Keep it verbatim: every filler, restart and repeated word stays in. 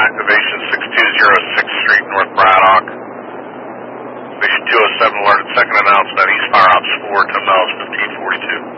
activation six two zero sixth Street, North Braddock. Station two oh seven alerted, second announcement, East Fire Ops four, ten miles, fifteen forty-two.